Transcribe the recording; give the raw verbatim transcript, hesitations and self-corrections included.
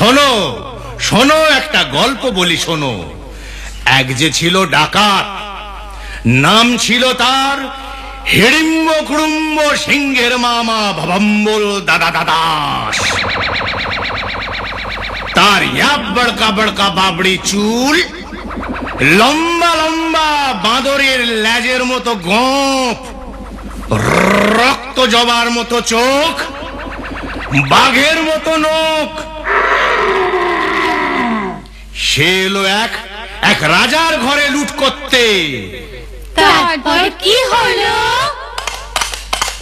শোনো শোনো, একটা গল্প বলি শোনো। এক যে ছিল ডাকাত, নাম ছিল তার হিড়িম্ব কুড়ুম্ব সিংহের মামা ভবম্বল দাদা দাদাস। তার ইয়াব বড়কা বড়কা বাবড়ি চুল, লম্বা লম্বা বাঁদরের লেজের মতো গোঁফ, রক্ত জবার মতো চোখ, বাঘের মতো নখ। সে এলো এক এক রাজার ঘরে লুট করতে। তারপর কি হলো?